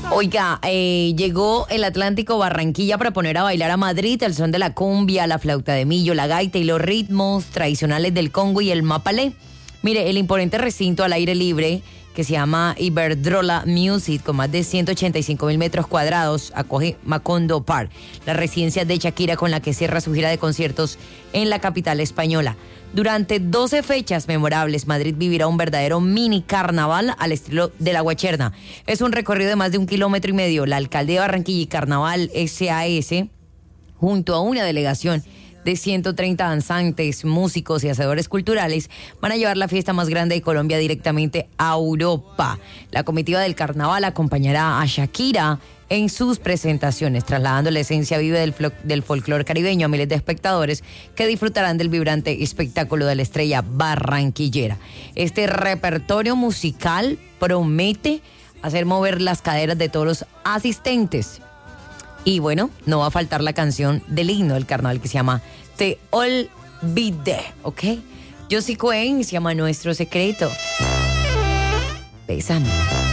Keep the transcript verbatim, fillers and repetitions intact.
Oiga, eh, llegó el Atlántico Barranquilla para poner a bailar a Madrid el son de la cumbia, la flauta de millo, la gaita y los ritmos tradicionales del Congo y el mapalé. Mire, el imponente recinto al aire libre que se llama Iberdrola Music, con más de ciento ochenta y cinco mil metros cuadrados, acoge Macondo Park, la residencia de Shakira con la que cierra su gira de conciertos en la capital española. Durante doce fechas memorables, Madrid vivirá un verdadero mini carnaval al estilo de la Guacherna. Es un recorrido de más de un kilómetro y medio. La alcaldía de Barranquilla y Carnaval S A S, junto a una delegación de ciento treinta danzantes, músicos y hacedores culturales, van a llevar la fiesta más grande de Colombia directamente a Europa. La comitiva del carnaval acompañará a Shakira en sus presentaciones, trasladando la esencia viva del, flo- del folclore caribeño a miles de espectadores que disfrutarán del vibrante espectáculo de la estrella barranquillera. Este repertorio musical promete hacer mover las caderas de todos los asistentes. Y bueno, no va a faltar la canción del himno del carnaval que se llama Te Olvidé, ¿ok? Josie Cohen, se llama Nuestro Secreto. Bésame.